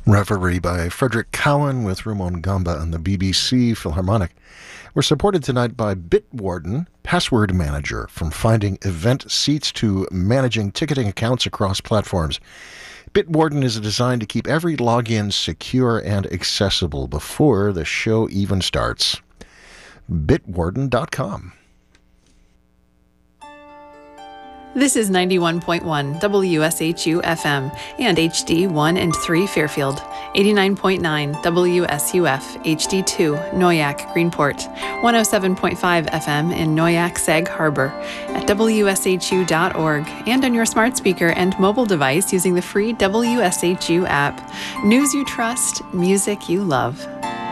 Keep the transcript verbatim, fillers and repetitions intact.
Reverie by Frederick Cowan with Ramon Gamba and the B B C Philharmonic. We're supported tonight by Bitwarden, Password Manager, from finding event seats to managing ticketing accounts across platforms. Bitwarden is designed to keep every login secure and accessible before the show even starts. bitwarden dot com. This is ninety-one point one W S H U F M and H D one and three Fairfield, eighty-nine point nine W S U F H D two Noyac Greenport, one oh seven point five F M in Noyac Sag Harbor, at W S H U dot org, and on your smart speaker and mobile device using the free W S H U app. News you trust, music you love.